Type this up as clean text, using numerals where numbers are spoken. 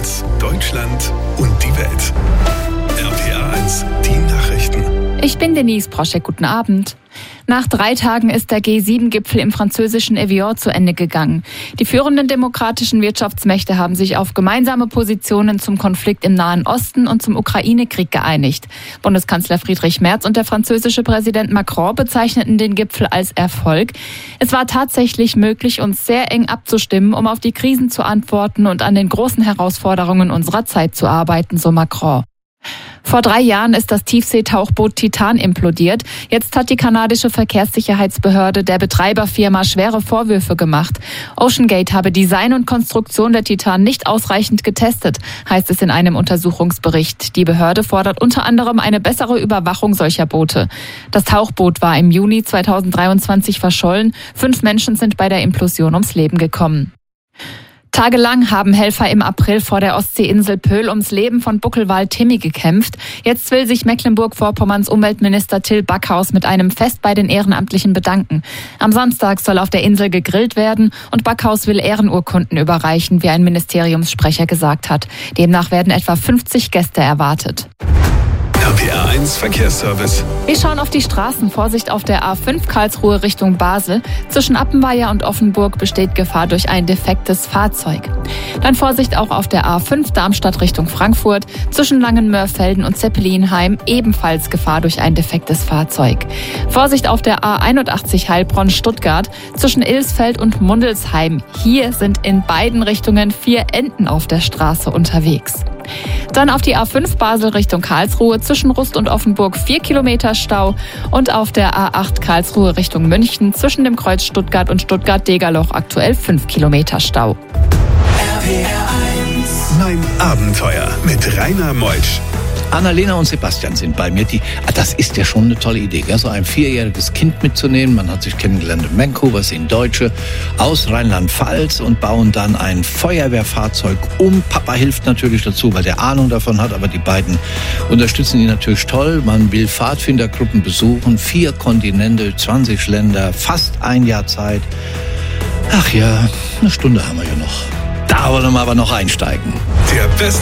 1, Deutschland und die Welt. RPA 1, die Nachrichten. Ich bin Denise Proschek, guten Abend. Nach 3 Tagen ist der G7-Gipfel im französischen Evian zu Ende gegangen. Die führenden demokratischen Wirtschaftsmächte haben sich auf gemeinsame Positionen zum Konflikt im Nahen Osten und zum Ukraine-Krieg geeinigt. Bundeskanzler Friedrich Merz und der französische Präsident Macron bezeichneten den Gipfel als Erfolg. Es war tatsächlich möglich, uns sehr eng abzustimmen, um auf die Krisen zu antworten und an den großen Herausforderungen unserer Zeit zu arbeiten, so Macron. Vor 3 Jahren ist das Tiefseetauchboot Titan implodiert. Jetzt hat die kanadische Verkehrssicherheitsbehörde der Betreiberfirma schwere Vorwürfe gemacht. OceanGate habe Design und Konstruktion der Titan nicht ausreichend getestet, heißt es in einem Untersuchungsbericht. Die Behörde fordert unter anderem eine bessere Überwachung solcher Boote. Das Tauchboot war im Juni 2023 verschollen. 5 Menschen sind bei der Implosion ums Leben gekommen. Tagelang haben Helfer im April vor der Ostseeinsel Pöhl ums Leben von Buckelwal Timmy gekämpft. Jetzt will sich Mecklenburg-Vorpommerns Umweltminister Till Backhaus mit einem Fest bei den Ehrenamtlichen bedanken. Am Samstag soll auf der Insel gegrillt werden und Backhaus will Ehrenurkunden überreichen, wie ein Ministeriumssprecher gesagt hat. Demnach werden etwa 50 Gäste erwartet. RPA 1 Verkehrsservice. Wir schauen auf die Straßen. Vorsicht auf der A5 Karlsruhe Richtung Basel. Zwischen Appenweier und Offenburg besteht Gefahr durch ein defektes Fahrzeug. Dann Vorsicht auch auf der A5 Darmstadt Richtung Frankfurt. Zwischen Langenmörfelden und Zeppelinheim ebenfalls Gefahr durch ein defektes Fahrzeug. Vorsicht auf der A81 Heilbronn Stuttgart. Zwischen Ilsfeld und Mundelsheim. Hier sind in beiden Richtungen 4 Enten auf der Straße unterwegs. Dann auf die A5 Basel Richtung Karlsruhe, zwischen Rust und Offenburg 4 Kilometer Stau und auf der A8 Karlsruhe Richtung München zwischen dem Kreuz Stuttgart und Stuttgart-Degerloch aktuell 5 Kilometer Stau. Mein Abenteuer mit Rainer Meutsch. Annalena und Sebastian sind bei mir. Das ist ja schon eine tolle Idee, gell? So ein 4-jähriges Kind mitzunehmen. Man hat sich kennengelernt in Vancouver, sind Deutsche aus Rheinland-Pfalz und bauen dann ein Feuerwehrfahrzeug um. Papa hilft natürlich dazu, weil der Ahnung davon hat, aber die beiden unterstützen ihn natürlich toll. Man will Pfadfindergruppen besuchen, 4 Kontinente, 20 Länder, fast 1 Jahr Zeit. Ach ja, 1 Stunde haben wir ja noch. Da wollen wir aber noch einsteigen. Der beste